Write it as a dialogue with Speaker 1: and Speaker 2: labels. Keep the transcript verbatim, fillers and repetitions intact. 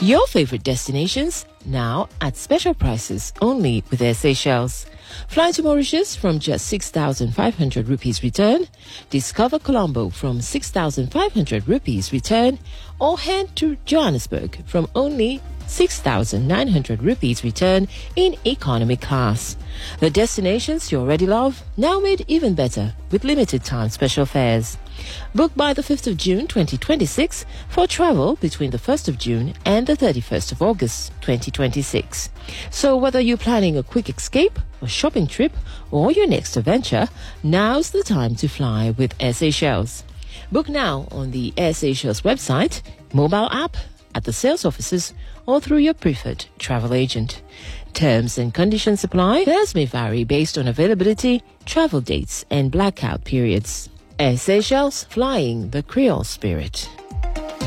Speaker 1: Your favorite destinations now at special prices only with Air Seychelles. Fly to Mauritius from just six thousand five hundred rupees return. Discover Colombo from six thousand five hundred rupees return. Or head to Johannesburg from only six thousand nine hundred rupees return in economy class. The destinations you already love, now made even better with limited time special fares. Book by the fifth of June twenty twenty-six for travel between the first of June and the thirty-first of August twenty twenty-six. So whether you're planning a quick escape, a shopping trip, or your next adventure, now's the time to fly with Air Seychelles. Book now on the Air Seychelles website, mobile app, at the sales offices, or through your preferred travel agent. Terms and conditions apply. Fares may vary based on availability, travel dates, and blackout periods. Air Seychelles, flying the Creole spirit.